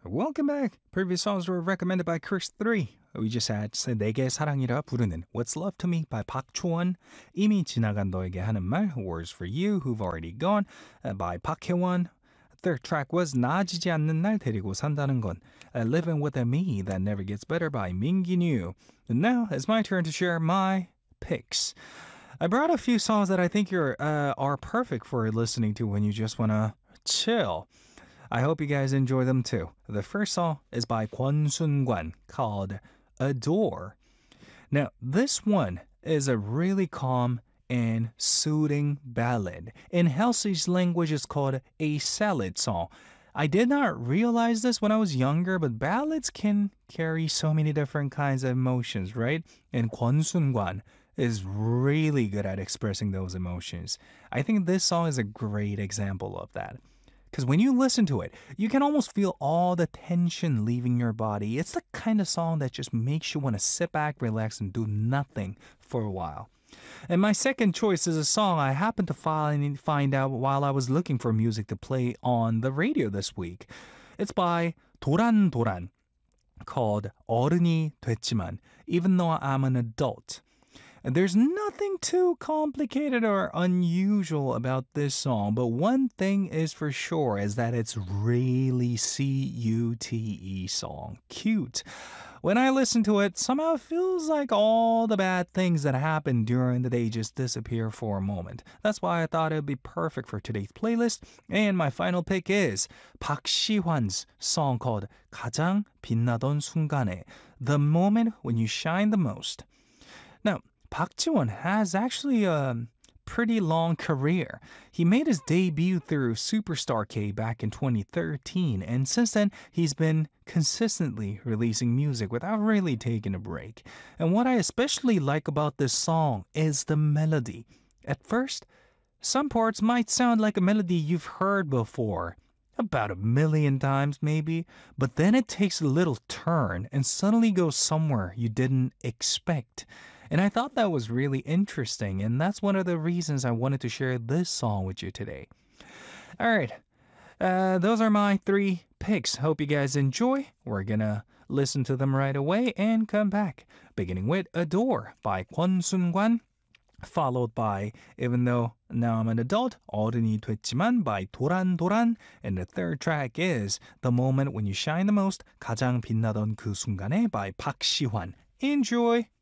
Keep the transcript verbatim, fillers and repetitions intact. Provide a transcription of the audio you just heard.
Welcome back. Previous songs were recommended by Chris three. We just had 내게 사랑이라 부르는 What's Love to Me by 박초원, 이미 지나간 너에게 하는 말, Words for You, Who've Already Gone uh, by 박혜원. Third track was 나아지지 않는 날 데리고 산다는 건 uh, Living with a Me That Never Gets Better by 민기뉴. And now it's my turn to share my picks. I brought a few songs that I think you're, uh, are perfect for listening to when you just want to chill. I hope you guys enjoy them too. The first song is by Kwon Sun-kwan called Adore. Now, this one is a really calm and soothing ballad. In Halsey's language, it's called a salad song. I did not realize this when I was younger, but ballads can carry so many different kinds of emotions, right? And Kwon Sun-kwan is really good at expressing those emotions. I think this song is a great example of that. Because when you listen to it, you can almost feel all the tension leaving your body. It's the kind of song that just makes you want to sit back, relax, and do nothing for a while. And my second choice is a song I happened to find, find out while I was looking for music to play on the radio this week. It's by 도란 도란 called 어른이 됐지만, even though I'm an adult. And there's nothing too complicated or unusual about this song, but one thing is for sure is that it's really C U T E song. Cute. When I listen to it, somehow it feels like all the bad things that happened during the day just disappear for a moment. That's why I thought it would be perfect for today's playlist. And my final pick is Park Si-hwan's song called 가장 빛나던 순간에, The Moment When You Shine the Most. Now, Park Ji-won has actually a pretty long career. He made his debut through Superstar K back in twenty thirteen, and since then, he's been consistently releasing music without really taking a break. And what I especially like about this song is the melody. At first, some parts might sound like a melody you've heard before, about a million times maybe, but then it takes a little turn and suddenly goes somewhere you didn't expect. And I thought that was really interesting, and that's one of the reasons I wanted to share this song with you today. All right, uh, those are my three picks. Hope you guys enjoy. We're gonna listen to them right away and come back, beginning with Adore by Kwon Sun-kwan, followed by Even Though Now I'm an Adult, 어른이 됐지만 by 도란 도란, and the third track is The Moment When You Shine the Most, 가장 빛나던 그 순간에 by Park Si-hwan. Enjoy!